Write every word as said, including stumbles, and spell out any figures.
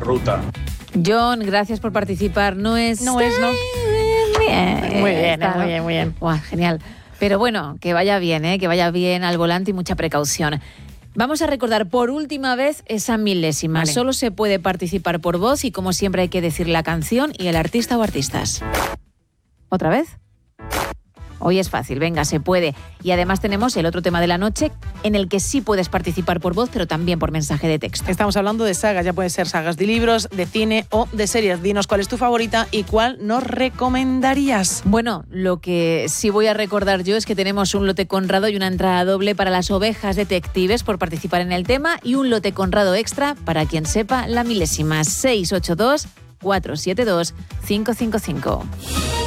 ruta. John, gracias por participar. No es... No es, ¿no? Bien, Muy bien, está, muy bien, muy bien. Buah, genial. Pero bueno, que vaya bien, ¿eh? Que vaya bien al volante y mucha precaución. Vamos a recordar por última vez esa milésima. Vale. Solo se puede participar por voz y como siempre hay que decir la canción y el artista o artistas. ¿Otra vez? Hoy es fácil, venga, se puede. Y además tenemos el otro tema de la noche en el que sí puedes participar por voz, pero también por mensaje de texto. Estamos hablando de sagas, ya pueden ser sagas de libros, de cine o de series. Dinos cuál es tu favorita y cuál nos recomendarías. Bueno, lo que sí voy a recordar yo es que tenemos un lote Conrado y una entrada doble para las ovejas detectives por participar en el tema y un lote Conrado extra para quien sepa la milésima. seis ocho dos, cuatro siete dos, cinco cinco cinco.